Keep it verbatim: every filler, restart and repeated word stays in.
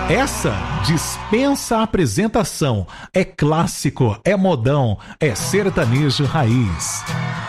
Essa dispensa apresentação. É clássico, é modão, é sertanejo raiz.